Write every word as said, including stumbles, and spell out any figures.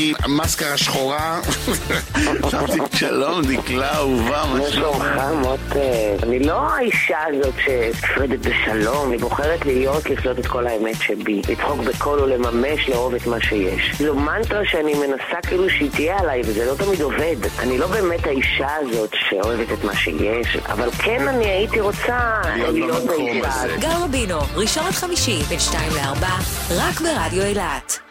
מסקרה שחורה. שלום דקלה אהובה, מה שלומך? מוטה, אני לא האישה הזאת שפרדת בשלום, אני בוחרת להיות, לפלוט את כל האמת שבי, לצחוק בכל ולממש, לאהוב את מה שיש. זו מנטרה שאני מנסה כאילו שהיא תהיה עליי, וזה לא תמיד עובד. אני לא באמת האישה הזאת שאוהבת את מה שיש, אבל כן אני הייתי רוצה להיות האישה הזאת. גל רבינו, ראשון עד חמישי, בין שתיים לארבע, רק ברדיו אילת.